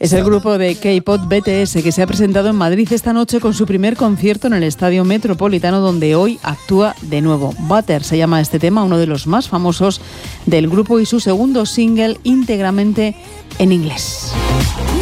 Es el grupo de K-pop BTS que se ha presentado en Madrid esta noche con su primer concierto en el Estadio Metropolitano, donde hoy actúa de nuevo. Butter se llama este tema, uno de los más famosos del grupo y su segundo single íntegramente en inglés.